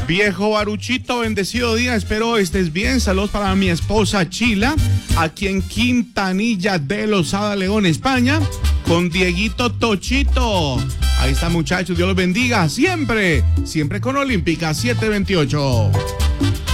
Viejo Baruchito, bendecido día, espero estés bien. Saludos para mi esposa Chila, aquí en Quintanilla de Losada, León, España, con Dieguito Tochito. Ahí está, muchachos, Dios los bendiga siempre, siempre con Olímpica 728.